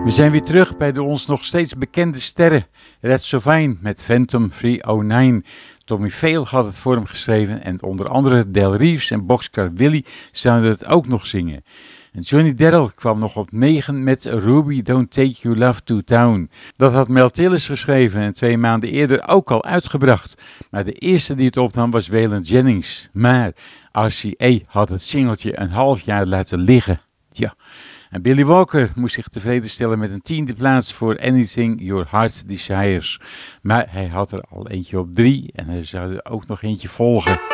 We zijn weer terug bij de ons nog steeds bekende sterren. Red Sovine met Phantom 309. Tommy Vale had het voor hem geschreven en onder andere Del Reeves en Boxcar Willie zouden het ook nog zingen. En Johnny Darrell kwam nog op 9 met Ruby Don't Take Your Love to Town. Dat had Mel Tillis geschreven en 2 maanden eerder ook al uitgebracht. Maar de eerste die het opnam was Waylon Jennings. Maar RCA had het singeltje een half jaar laten liggen. Ja. En Billy Walker moest zich tevreden stellen met een 10e plaats voor Anything Your Heart Desires. Maar hij had er al eentje op 3 en er zou er ook nog eentje volgen.